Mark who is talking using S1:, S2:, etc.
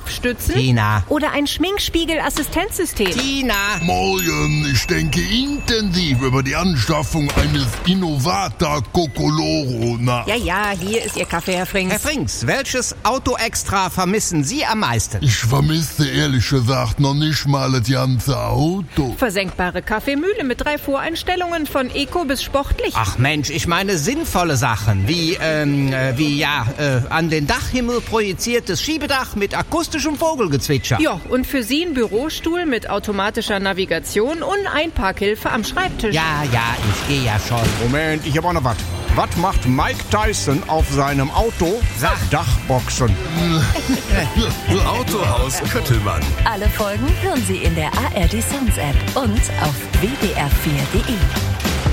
S1: Kopfstützen?
S2: Tina.
S1: Oder ein Schminkspiegel-Assistenzsystem?
S2: Tina.
S3: Morgen, ich denke intensiv über die Anschaffung eines Innovata Cocoloro nach.
S1: Ja, hier ist Ihr Kaffee, Herr Frings.
S2: Herr Frings, welches Auto-Extra vermissen Sie am meisten?
S3: Ich vermisse ehrlich gesagt noch nicht mal das ganze Auto.
S1: Versenkbare Kaffeemühle mit 3 Voreinstellungen von Eco bis sportlich.
S2: Ach Mensch, ich meine sinnvolle Sachen, wie an den Dachhimmel projiziertes Schiebedach mit akustischem Vogelgezwitscher.
S1: Ja, und für Sie ein Bürostuhl mit automatischer Navigation und Einparkhilfe am Schreibtisch.
S2: Ja, ich gehe ja schon.
S4: Moment, ich hab auch noch was. Was macht Mike Tyson auf seinem Auto? Dachboxen.
S5: Autohaus Köttelmann.
S6: Alle Folgen hören Sie in der ARD Sounds App und auf wdr4.de.